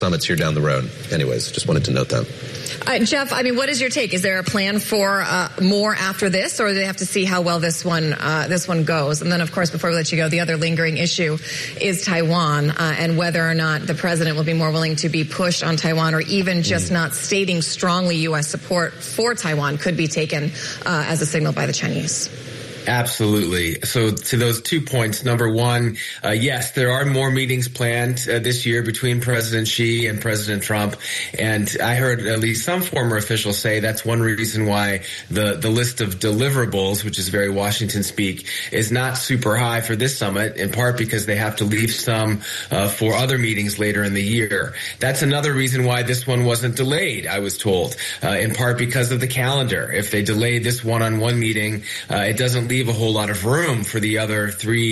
summits here down the road. Anyways, just wanted to note that. Jeff, I mean, what is your take? Is there a plan for more after this, or do they have to see how well this one goes? And then, of course, before we let you go, the other lingering issue is Taiwan and whether or not the president will be more willing to be pushed on Taiwan, or even just not stating strongly U.S. support for Taiwan could be taken as a signal by the Chinese. Absolutely. So to those 2 points, number one, yes, there are more meetings planned this year between President Xi and President Trump. And I heard at least some former officials say that's one reason why the list of deliverables, which is very Washington speak, is not super high for this summit, in part because they have to leave some for other meetings later in the year. That's another reason why this one wasn't delayed, I was told, in part because of the calendar. If they delay this one-on-one meeting, it doesn't leave a whole lot of room for the other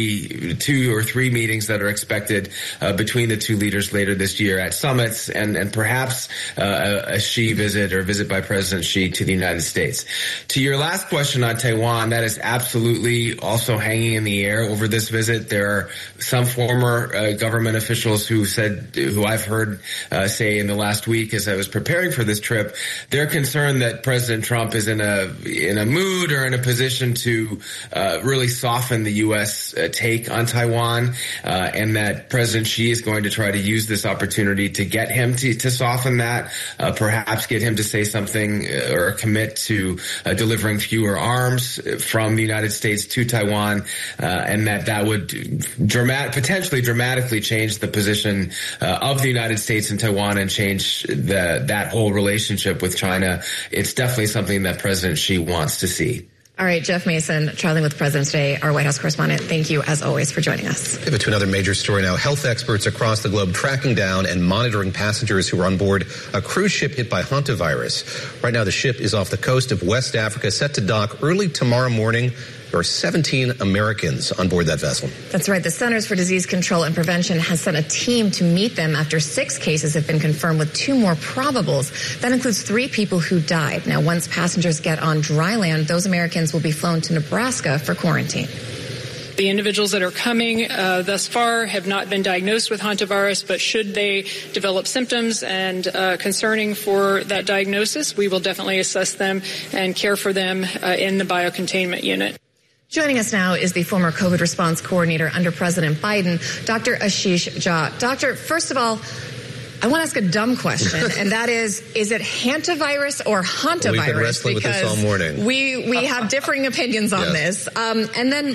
2 or 3 meetings that are expected between the two leaders later this year at summits, and perhaps a Xi visit or visit by President Xi to the United States. To your last question on Taiwan, that is absolutely also hanging in the air over this visit. There are some former government officials who I've heard say in the last week as I was preparing for this trip, they're concerned that President Trump is in a mood or in a position to really soften the U.S. take on Taiwan, and that President Xi is going to try to use this opportunity to get him to soften that, perhaps get him to say something or commit to delivering fewer arms from the United States to Taiwan, and that would potentially dramatically change the position of the United States and Taiwan and change that whole relationship with China. It's definitely something that President Xi wants to see. All right, Jeff Mason, traveling with the President today, our White House correspondent. Thank you, as always, for joining us. Pivot to another major story now. Health experts across the globe tracking down and monitoring passengers who were on board a cruise ship hit by hantavirus. Right now, the ship is off the coast of West Africa, set to dock early tomorrow morning. There are 17 Americans on board that vessel. That's right. The Centers for Disease Control and Prevention has sent a team to meet them after 6 cases have been confirmed with 2 more probables. That includes 3 people who died. Now, once passengers get on dry land, those Americans will be flown to Nebraska for quarantine. The individuals that are coming thus far have not been diagnosed with hantavirus, but should they develop symptoms and concerning for that diagnosis, we will definitely assess them and care for them in the biocontainment unit. Joining us now is the former COVID response coordinator under President Biden, Dr. Ashish Jha. Doctor, first of all, I want to ask a dumb question, and that is it hantavirus or hantavirus? We've been wrestling with this all morning. We have differing opinions on this. And then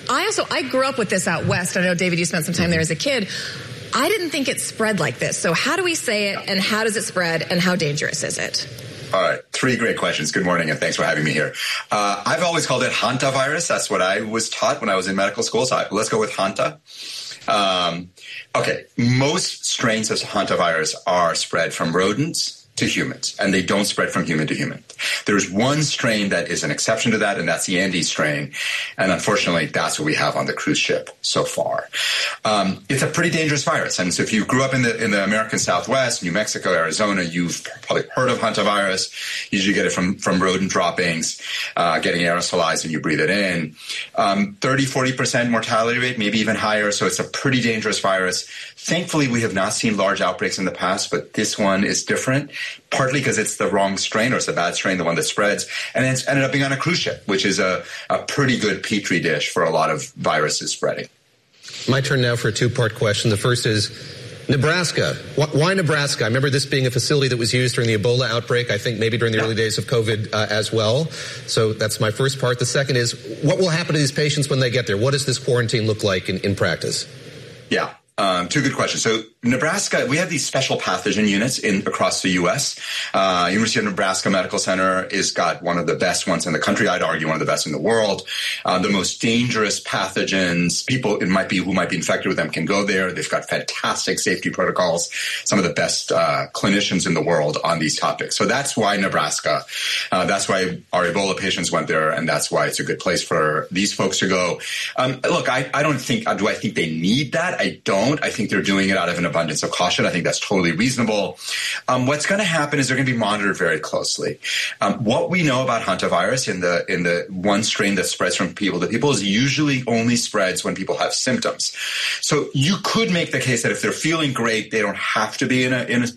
I grew up with this out west. I know, David, you spent some time there as a kid. I didn't think it spread like this. So how do we say it, and how does it spread, and how dangerous is it? All right. 3 great questions. Good morning, and thanks for having me here. I've always called it hantavirus. That's what I was taught when I was in medical school. So let's go with hanta. Okay. Most strains of hantavirus are spread from rodents to humans, and they don't spread from human to human. There's one strain that is an exception to that, and that's the Andes strain. And unfortunately, that's what we have on the cruise ship so far. It's a pretty dangerous virus. And so if you grew up in the American Southwest, New Mexico, Arizona, you've probably heard of hantavirus. You usually get it from rodent droppings, getting aerosolized and you breathe it in. 30-40% mortality rate, maybe even higher. So it's a pretty dangerous virus. Thankfully, we have not seen large outbreaks in the past, but this one is different, partly because it's the wrong strain, or it's a bad strain, the one that spreads, and it's ended up being on a cruise ship, which is a pretty good petri dish for a lot of viruses spreading. My turn now for a 2-part question. The first is Nebraska. Why Nebraska? I remember this being a facility that was used during the Ebola outbreak, I think maybe during the early days of COVID as well. So that's my first part. The second is, what will happen to these patients when they get there? What does this quarantine look like in practice? Yeah. 2 good questions. So Nebraska, we have these special pathogen units across the U.S. University of Nebraska Medical Center is got one of the best ones in the country. I'd argue one of the best in the world. The most dangerous pathogens, people who might be infected with them can go there. They've got fantastic safety protocols, some of the best clinicians in the world on these topics. So that's why Nebraska. That's why our Ebola patients went there, and that's why it's a good place for these folks to go. Look, I don't think, do I think they need that? I don't. won't. I think they're doing it out of an abundance of caution. I think that's totally reasonable. What's going to happen is they're going to be monitored very closely. What we know about hantavirus in the one strain that spreads from people to people is usually only spreads when people have symptoms. So you could make the case that if they're feeling great, they don't have to be in a